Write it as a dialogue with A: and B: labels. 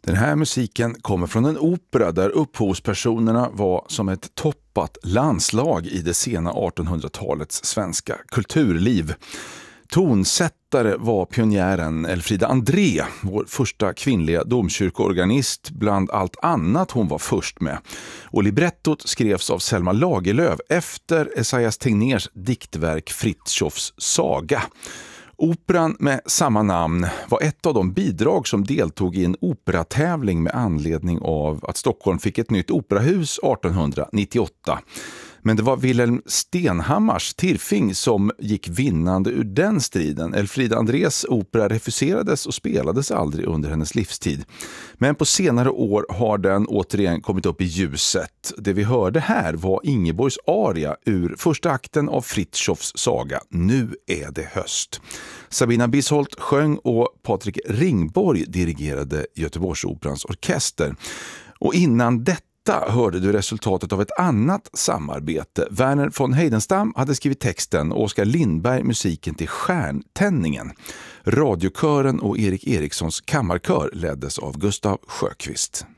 A: Den här musiken kommer från en opera där upphovspersonerna var som ett toppat landslag i det sena 1800-talets svenska kulturliv. Tonsättare var pionjären Elfrida André, vår första kvinnliga domkyrkoorganist bland allt annat hon var först med. Och librettot skrevs av Selma Lagerlöf efter Esaias Tegnérs diktverk Fritjofs saga. Operan med samma namn var ett av de bidrag som deltog i en operatävling med anledning av att Stockholm fick ett nytt operahus 1898. Men det var Wilhelm Stenhammars Tirfing som gick vinnande ur den striden. Elfrida Andrés opera refuserades och spelades aldrig under hennes livstid. Men på senare år har den återigen kommit upp i ljuset. Det vi hörde här var Ingeborgs aria ur första akten av Fritjofs saga Nu är det höst. Sabina Bisholt sjöng och Patrik Ringborg dirigerade Göteborgsoperans orkester. Och innan detta hörde du resultatet av ett annat samarbete. Verner von Heidenstam hade skrivit texten och Oskar Lindberg musiken till Stjärntändningen. Radiokören och Erik Erikssons kammarkör leddes av Gustav Sjöqvist.